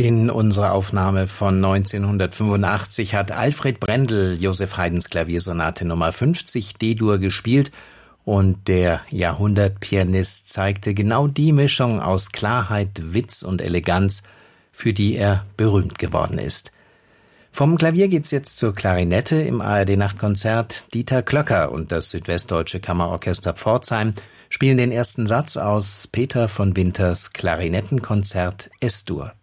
In unserer Aufnahme von 1985 hat Alfred Brendel Joseph Haydns Klaviersonate Nummer 50 D-Dur gespielt und der Jahrhundertpianist zeigte genau die Mischung aus Klarheit, Witz und Eleganz, für die er berühmt geworden ist. Vom Klavier geht's jetzt zur Klarinette im ARD-Nachtkonzert. Dieter Klöcker und das Südwestdeutsche Kammerorchester Pforzheim spielen den ersten Satz aus Peter von Winters Klarinettenkonzert Es-Dur.